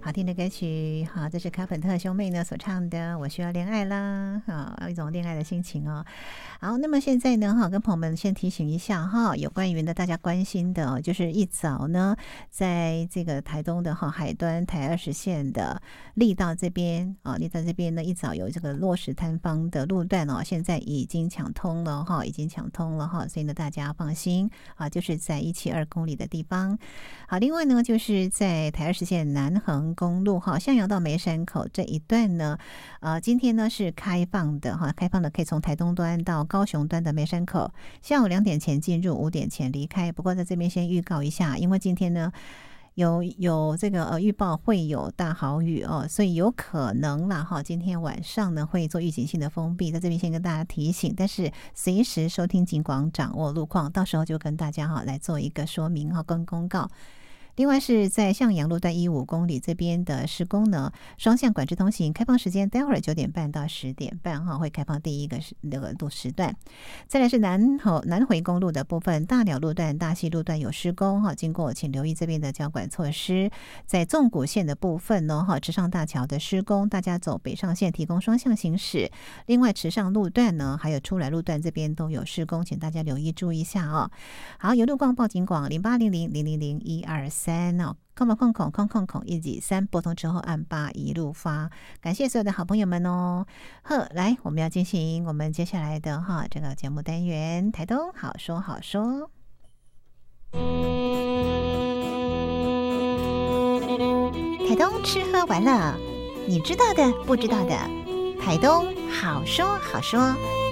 好听的歌曲，好，这是卡本特兄妹呢所唱的《我需要恋爱啦》，一种恋爱的心情哦。好，那么现在呢，跟朋友们先提醒一下有关于呢大家关心的，就是一早呢，在这个台东的海端台20线的力道这边力道这边呢，一早有这个落石摊方的路段现在已经抢通了已经抢通了所以呢大家放心就是在172公里的地方。好，另外呢，就是在台20线南横公路向阳到梅山口这一段呢，今天呢是开放的开放的可以从台东端到高雄端的梅山口，下午2点前进入，5点前离开。不过在这边先预告一下，因为今天呢有这个预报会有大豪雨所以有可能啦今天晚上呢会做预警性的封闭，在这边先跟大家提醒，但是随时收听警广，掌握路况，到时候就跟大家来做一个说明跟公告。另外是在向阳路段15公里这边的施工呢，双向管制通行，开放时间待会儿9点半到10点半会开放第一个那个路时段。再来是南回公路的部分，大寮路段、大溪路段有施工经过请留意这边的交管措施。在纵谷线的部分呢池上大桥的施工，大家走北上线提供双向行驶。另外池上路段呢还有出来路段这边都有施工，请大家留意注意一下好，有路况报警广0800000123空123拨通之后按8一路发。感谢所有的好朋友们来，我们要进行我们接下来的这个节目单元，台东好说好说。台东吃喝玩乐，你知道的不知道的，台东好说好说。